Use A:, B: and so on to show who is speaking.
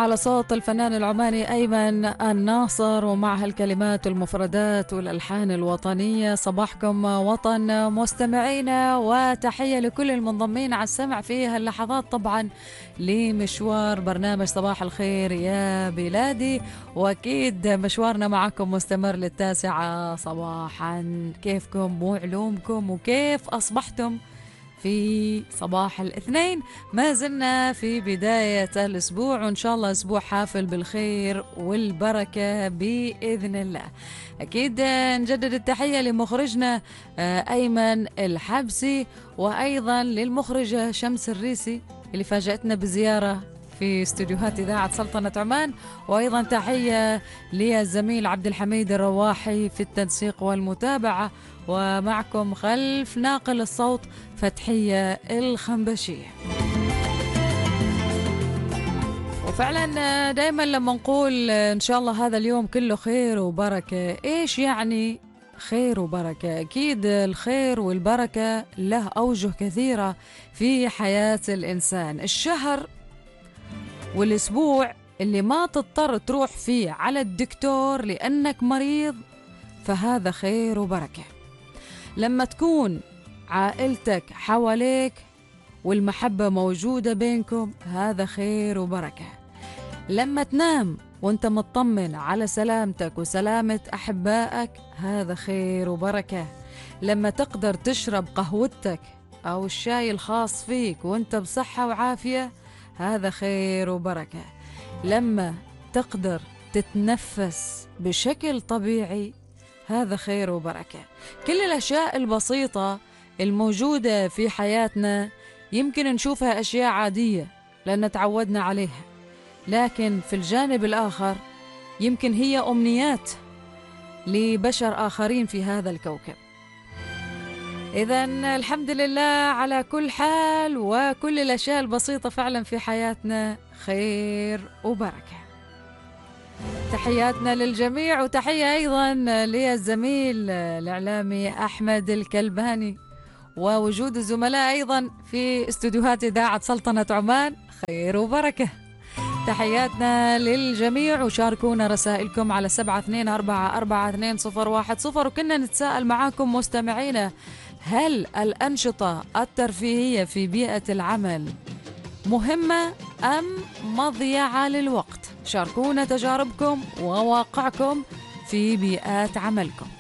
A: على صوت الفنان العماني أيمن الناصر ومع هالكلمات والمفردات والألحان الوطنية. صباحكم وطن مستمعينا، وتحية لكل المنضمين على السمع في هاللحظات طبعا لمشوار برنامج صباح الخير يا بلادي، وأكيد مشوارنا معكم مستمر للتاسعة صباحا. كيفكم وعلومكم وكيف أصبحتم في صباح الاثنين؟ ما زلنا في بداية الأسبوع، وإن شاء الله أسبوع حافل بالخير والبركة بإذن الله. أكيد نجدد التحية لمخرجنا أيمن الحبسي، وأيضا للمخرجة شمس الريسي اللي فاجأتنا بزيارة في استوديوهات إذاعة سلطنة عمان، وأيضا تحية للزميل عبد الحميد الرواحي في التنسيق والمتابعة، ومعكم خلف ناقل الصوت فتحية الخنبشية. وفعلا دايما لما نقول إن شاء الله هذا اليوم كله خير وبركة، إيش يعني خير وبركة؟ أكيد الخير والبركة له أوجه كثيرة في حياة الإنسان. الشهر والأسبوع اللي ما تضطر تروح فيه على الدكتور لأنك مريض فهذا خير وبركة. لما تكون عائلتك حواليك والمحبة موجودة بينكم هذا خير وبركة. لما تنام وانت مطمن على سلامتك وسلامة أحبائك هذا خير وبركة. لما تقدر تشرب قهوتك أو الشاي الخاص فيك وانت بصحة وعافية هذا خير وبركة. لما تقدر تتنفس بشكل طبيعي هذا خير وبركة. كل الأشياء البسيطة الموجودة في حياتنا يمكن نشوفها أشياء عادية لأن تعودنا عليها، لكن في الجانب الآخر يمكن هي أمنيات لبشر آخرين في هذا الكوكب. إذن الحمد لله على كل حال، وكل الأشياء البسيطة فعلا في حياتنا خير وبركة. تحياتنا للجميع، وتحية أيضا للزميل الإعلامي أحمد الكلباني، ووجود الزملاء أيضا في استوديوهات إذاعة سلطنة عمان خير وبركة. تحياتنا للجميع، وشاركونا رسائلكم على 72442010، وكنا نتساءل معاكم مستمعينا، هل الأنشطة الترفيهية في بيئة العمل مهمة أم مضيعة للوقت؟ شاركونا تجاربكم وواقعكم في بيئات عملكم.